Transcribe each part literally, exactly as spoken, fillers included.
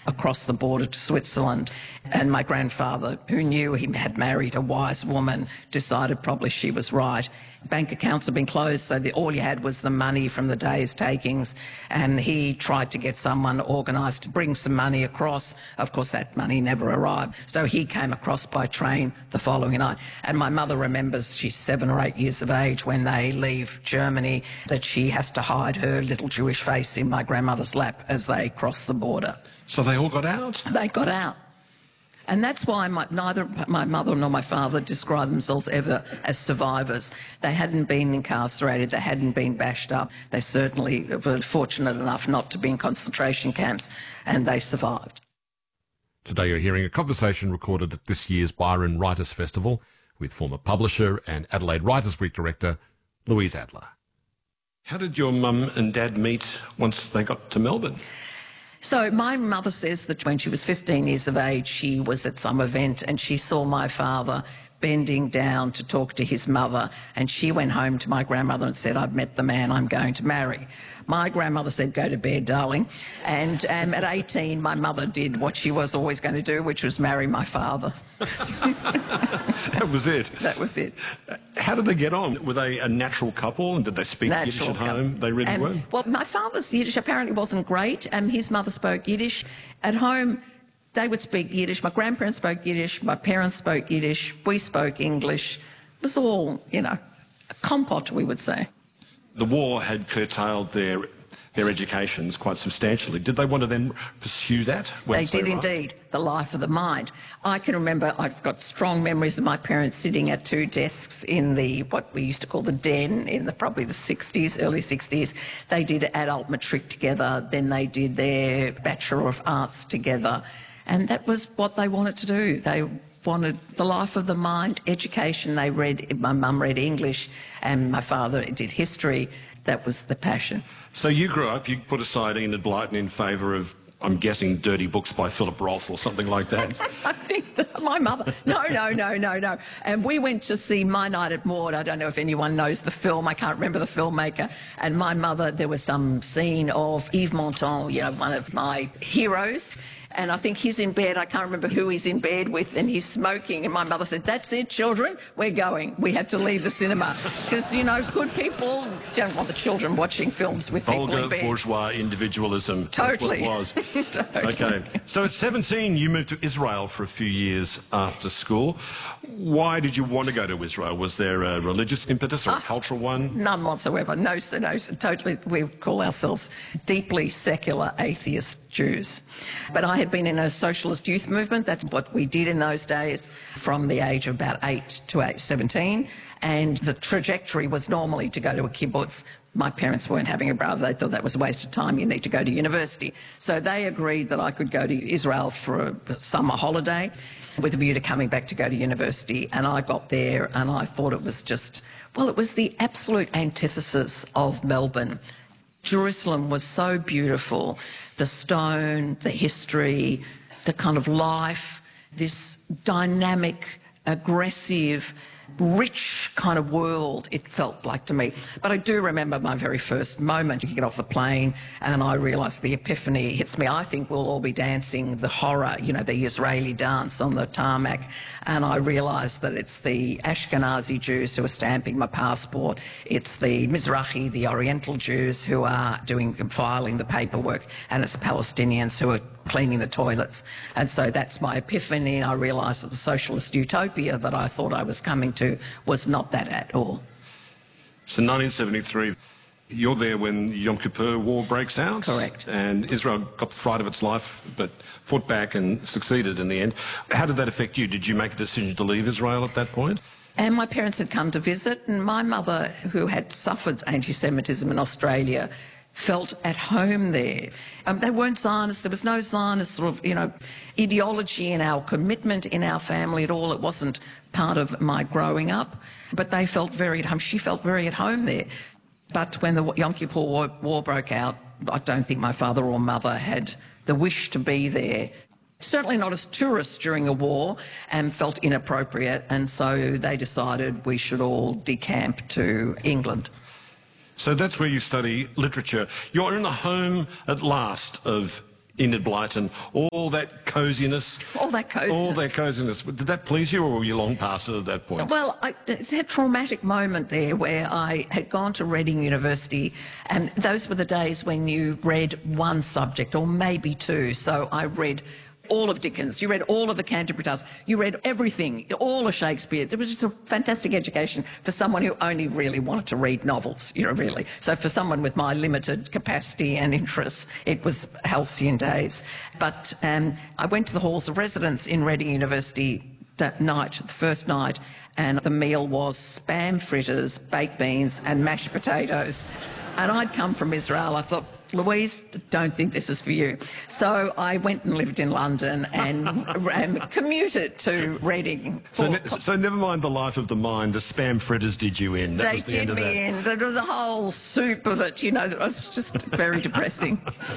across the border to Switzerland. And my grandfather, who knew he had married a wise woman, decided probably she was right. Bank accounts had been closed, so the, all you had was the money from the day's takings, and he tried to get someone organised to bring some money across. Of course, that money never arrived. So he came across by train the following night. And my mother remembers, she's seven or eight years of age, when they leave Germany, that she has to hide her little Jewish face in my grandmother's lap as they cross the border. So they all got out? They got out. And that's why my, neither my mother nor my father described themselves ever as survivors. They hadn't been incarcerated, they hadn't been bashed up. They certainly were fortunate enough not to be in concentration camps, and they survived. Today you're hearing a conversation recorded at this year's Byron Writers Festival with former publisher and Adelaide Writers Week director Louise Adler. How did your mum and dad meet once they got to Melbourne? So my mother says that when she was fifteen years of age, she was at some event and she saw my father bending down to talk to his mother, and she went home to my grandmother and said, "I've met the man I'm going to marry." My grandmother said, "Go to bed, darling." And um, at eighteen, my mother did what she was always going to do, which was marry my father. That was it? That was it. How did they get on? Were they a natural couple, and did they speak Natural Yiddish at couple. home? They really um, were? Well, my father's Yiddish apparently wasn't great. Um, his mother spoke Yiddish. At home, they would speak Yiddish. My grandparents spoke Yiddish. My parents spoke Yiddish. We spoke English. It was all, you know, a compote, we would say. The war had curtailed their their educations quite substantially. Did they want to then pursue that? They did indeed, the life of the mind. I can remember, I've got strong memories of my parents sitting at two desks in the, what we used to call the den, in the probably the sixties, early sixties. They did adult matric together, then they did their Bachelor of Arts together, and that was what they wanted to do. They wanted the life of the mind, education. They read, my mum read English and my father did history. That was the passion. So you grew up, you put aside Enid Blyton in favour of, I'm guessing, dirty books by Philip Roth or something like that. I think that my mother, no, no, no, no, no. And we went to see My Night at Maud. I don't know if anyone knows the film. I can't remember the filmmaker. And my mother, there was some scene of Yves Montand, you know, one of my heroes. And I think he's in bed, I can't remember who he's in bed with, and he's smoking. And my mother said, "That's it, children, we're going." We had to leave the cinema. Because, you know, good people don't want the children watching films with people in Vulgar bed. bourgeois individualism. Totally. That's what it was. Totally. Okay. So at seventeen, you moved to Israel for a few years after school. Why did you want to go to Israel? Was there a religious impetus or a Ah, cultural one? None whatsoever. No, sir, no, sir. Totally. We call ourselves deeply secular atheist Jews. But I had been in a socialist youth movement. That's what we did in those days from the age of about eight to age seventeen. And the trajectory was normally to go to a kibbutz. My parents weren't having a brother. They thought that was a waste of time. You need to go to university. So they agreed that I could go to Israel for a summer holiday with a view to coming back to go to university. And I got there and I thought it was just, well, it was the absolute antithesis of Melbourne. Jerusalem was so beautiful. The stone, the history, the kind of life, this dynamic, aggressive, rich kind of world, it felt like to me. But I do remember my very first moment. You get off the plane and I realised the epiphany hits me. I think we'll all be dancing the horror, you know, the Israeli dance on the tarmac. And I realised that it's the Ashkenazi Jews who are stamping my passport. It's the Mizrahi, the Oriental Jews, who are doing, filing the paperwork. And it's Palestinians who are cleaning the toilets. And so that's my epiphany. And I realised that the socialist utopia that I thought I was coming to was not that at all. So nineteen seventy-three, you're there when the Yom Kippur War breaks out. Correct. And Israel got the fright of its life, but fought back and succeeded in the end. How did that affect you? Did you make a decision to leave Israel at that point? And my parents had come to visit, and my mother, who had suffered anti-Semitism in Australia, felt at home there. Um, they weren't Zionists. There was no Zionist sort of, you know, ideology in our commitment in our family at all. It wasn't part of my growing up, but they felt very at home. She felt very at home there. But when the Yom Kippur War, war broke out, I don't think my father or mother had the wish to be there. Certainly not as tourists during a war, and felt inappropriate, and so they decided we should all decamp to England. So that's where you study literature. You're in the home, at last, of Enid Blyton, all that coziness. All that coziness. All that coziness. Did that please you, or were you long past it at that point? Well, I, it's a traumatic moment there where I had gone to Reading University, and those were the days when you read one subject or maybe two. So I read all of Dickens, you read all of the Canterbury Tales, you read everything, all of Shakespeare. It was just a fantastic education for someone who only really wanted to read novels, you know, really. So for someone with my limited capacity and interests, it was halcyon days. But um, I went to the halls of residence in Reading University that night, the first night, and the meal was spam fritters, baked beans and mashed potatoes. And I'd come from Israel. I thought, Louise, don't think this is for you. So I went and lived in London and, and commuted to Reading. So, ne so never mind the life of the mind, the spam fritters did you in. That they was the did end of me that. in. There was a whole soup of it, you know, that was just very depressing.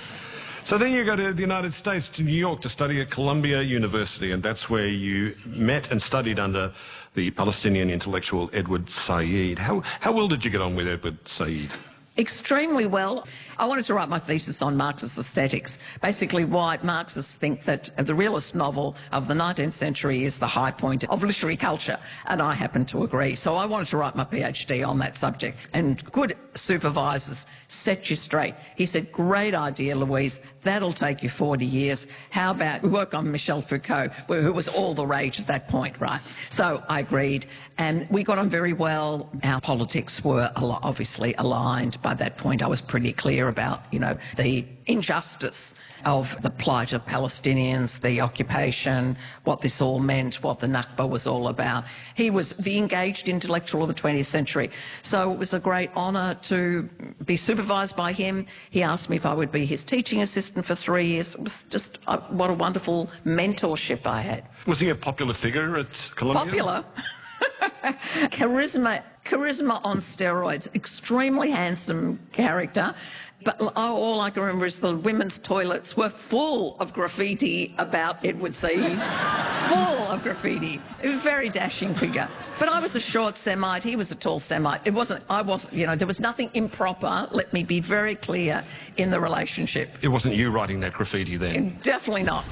So then you go to the United States, to New York, to study at Columbia University, and that's where you met and studied under the Palestinian intellectual Edward Said. How, how well did you get on with Edward Said? Extremely well. I wanted to write my thesis on Marxist aesthetics, basically why Marxists think that the realist novel of the nineteenth century is the high point of literary culture, and I happen to agree. So I wanted to write my PhD on that subject, and good supervisors set you straight. He said, great idea, Louise, that'll take you forty years. How about we work on Michel Foucault, who was all the rage at that point, right? So I agreed, and we got on very well. Our politics were obviously aligned. By that point, I was pretty clear about, you know, the injustice of the plight of Palestinians, the occupation, what this all meant, what the Nakba was all about. He was the engaged intellectual of the twentieth century. So it was a great honour to be supervised by him. He asked me if I would be his teaching assistant for three years. It was just uh, what a wonderful mentorship I had. Was he a popular figure at Columbia? Popular. Charisma, charisma on steroids. Extremely handsome character. But all I can remember is the women's toilets were full of graffiti about Edward Said. Full of graffiti. A very dashing figure. But I was a short Semite, he was a tall Semite. It wasn't, I wasn't, you know, there was nothing improper, let me be very clear, in the relationship. It wasn't you writing that graffiti then? Definitely not.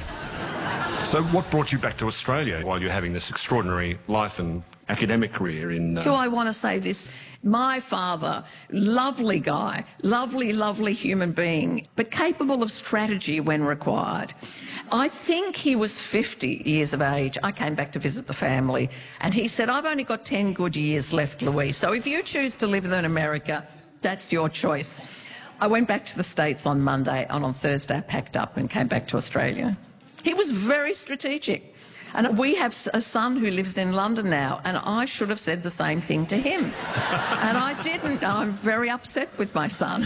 So what brought you back to Australia while you're having this extraordinary life and academic career in... Uh... Do I want to say this? My father, lovely guy, lovely, lovely human being, but capable of strategy when required. I think he was fifty years of age. I came back to visit the family, and he said, I've only got ten good years left, Louise, so if you choose to live in America, that's your choice. I went back to the States on Monday, and on Thursday I packed up and came back to Australia. He was very strategic. And we have a son who lives in London now, and I should have said the same thing to him. And I didn't. I'm very upset with my son.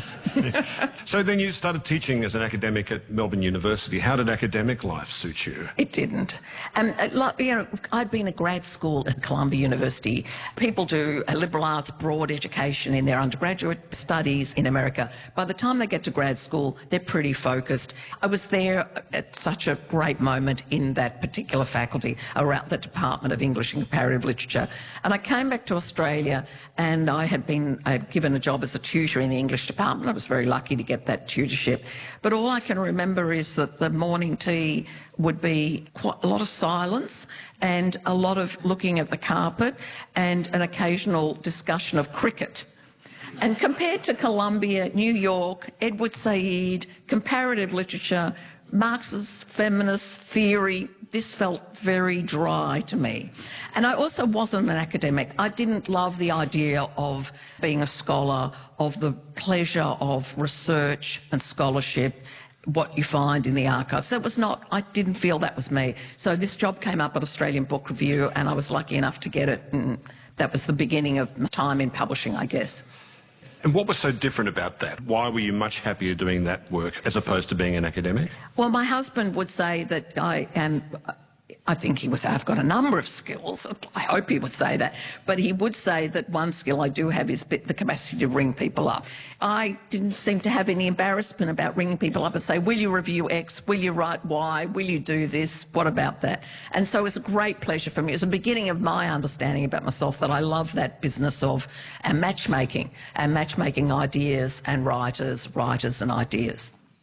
So then you started teaching as an academic at Melbourne University. How did academic life suit you? It didn't. And, uh, you know, I'd been at grad school at Columbia University. People do a liberal arts broad education in their undergraduate studies in America. By the time they get to grad school, they're pretty focused. I was there at such a great moment in that particular faculty around the Department of English and Comparative Literature. And I came back to Australia, and I had been I had given a job as a tutor in the English department. I was very lucky to get that tutorship. But all I can remember is that the morning tea would be quite a lot of silence and a lot of looking at the carpet and an occasional discussion of cricket. And compared to Columbia, New York, Edward Said, comparative literature, Marxist feminist theory, this felt very dry to me. And I also wasn't an academic. I didn't love the idea of being a scholar, of the pleasure of research and scholarship, what you find in the archives. That was not, I didn't feel that was me. So this job came up at Australian Book Review, and I was lucky enough to get it, and that was the beginning of my time in publishing, I guess. And what was so different about that? Why were you much happier doing that work as opposed to being an academic? Well, my husband would say that I am... I think he would say I've got a number of skills. I hope he would say that. But he would say that one skill I do have is the capacity to ring people up. I didn't seem to have any embarrassment about ringing people up and say, will you review X? Will you write Y? Will you do this? What about that? And so it was a great pleasure for me. It was the beginning of my understanding about myself that I love that business of uh, matchmaking and matchmaking ideas and writers, writers and ideas.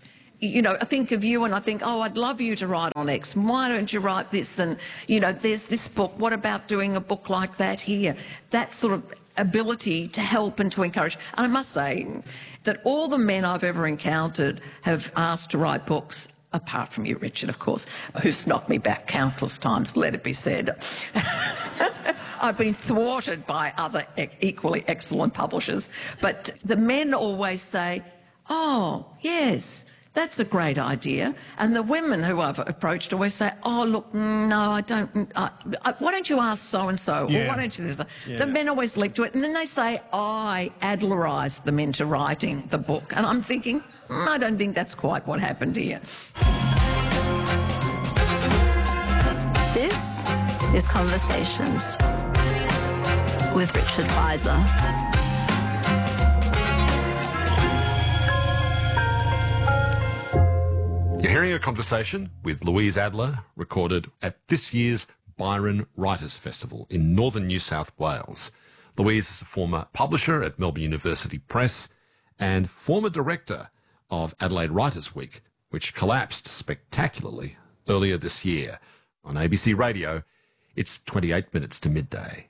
you know, I think of you and I think, oh, I'd love you to write on X. Why don't you write this? And, you know, there's this book. What about doing a book like that here? That sort of ability to help and to encourage. And I must say that all the men I've ever encountered have asked to write books, apart from you, Richard, of course, who's knocked me back countless times, let it be said. I've been thwarted by other e- equally excellent publishers. But the men always say, oh, yes, that's a great idea. And the women who I've approached always say, oh, look, no, I don't, uh, uh, why don't you ask so-and-so? Yeah. Or why don't you this? Yeah. The men always leap to it. And then they say, I Adlerised them into writing the book. And I'm thinking, mm, I don't think that's quite what happened here. This is Conversations with Richard Fidler. You're hearing a conversation with Louise Adler, recorded at this year's Byron Writers Festival in northern New South Wales. Louise is a former publisher at Melbourne University Press and former director of Adelaide Writers Week, which collapsed spectacularly earlier this year. On A B C Radio, it's twenty-eight minutes to midday.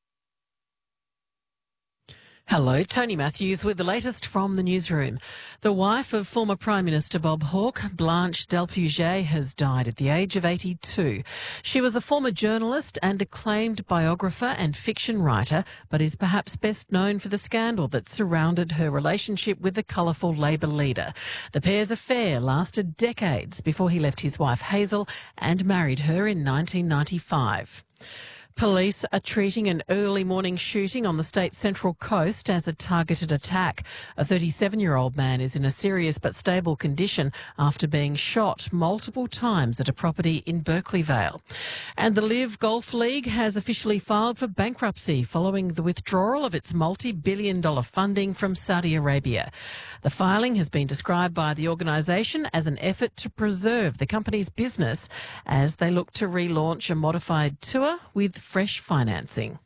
Hello, Tony Matthews with the latest from the newsroom. The wife of former Prime Minister Bob Hawke, Blanche Delpugay, has died at the age of eighty-two. She was a former journalist and acclaimed biographer and fiction writer, but is perhaps best known for the scandal that surrounded her relationship with the colourful Labor leader. The pair's affair lasted decades before he left his wife Hazel and married her in nineteen ninety-five. Police are treating an early morning shooting on the state's Central Coast as a targeted attack. A thirty-seven-year-old man is in a serious but stable condition after being shot multiple times at a property in Berkeley Vale. And the Live Golf League has officially filed for bankruptcy following the withdrawal of its multi-billion dollar funding from Saudi Arabia. The filing has been described by the organisation as an effort to preserve the company's business as they look to relaunch a modified tour with fresh financing.